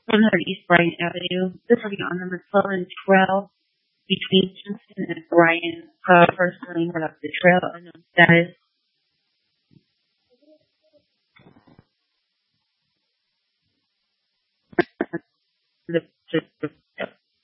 100 East Bryan Avenue. This will be on number 12 and 12 between Kingston and Bryan. First lane of the trail unknown status. The